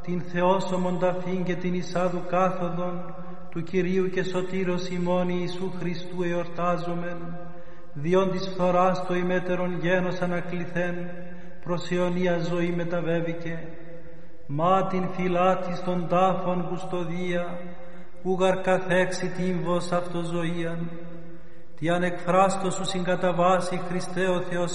την Θεόσωμον ταφήν και την εισάδου κάθοδον του Κυρίου και Σωτήρος ημών Ιησού Χριστού εορτάζομεν, διόν της φθοράς το ημέτερον γένος ανακληθέν, προς αιωνία ζωή μεταβέβηκε. Μα την φυλάτης των τάφων κουστοδία, ούγαρ καθέξει τύμβος αυτοζωίαν, τι ανεκφράστο σου συγκαταβάσει Χριστέ ο Θεός